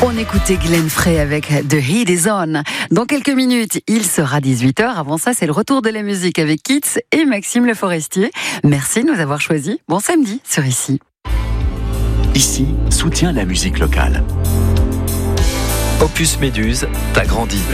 On écoutait Glenn Frey avec The Heat Is On. Dans quelques minutes, il sera 18h. Avant ça, c'est le retour de la musique avec Kitz et Maxime Le Forestier. Merci de nous avoir choisis. Bon samedi sur Ici. Ici, soutient la musique locale. Opus Méduse, t'as grandi.